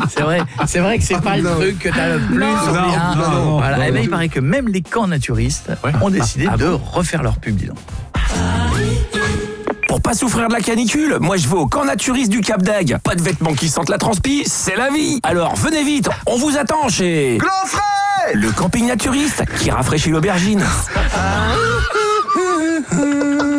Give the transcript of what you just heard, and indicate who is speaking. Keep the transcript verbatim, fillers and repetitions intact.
Speaker 1: C'est vrai, c'est vrai que c'est pas le truc que t'as le plus
Speaker 2: Non,
Speaker 1: bien.
Speaker 2: non, non,
Speaker 1: Voilà.
Speaker 2: non,
Speaker 1: Eh ben,
Speaker 2: non.
Speaker 1: il paraît que même les camps naturistes
Speaker 2: Ouais.
Speaker 1: ont décidé
Speaker 2: Ah
Speaker 1: de
Speaker 2: bon
Speaker 1: refaire leur pub, dis donc.
Speaker 3: Pour pas souffrir de la canicule, moi je vais au camp naturiste du Cap d'Agde. Pas de vêtements qui sentent la transpi, c'est la vie. Alors venez vite, on vous attend chez...
Speaker 4: Glanfray,
Speaker 3: le camping naturiste qui rafraîchit l'aubergine.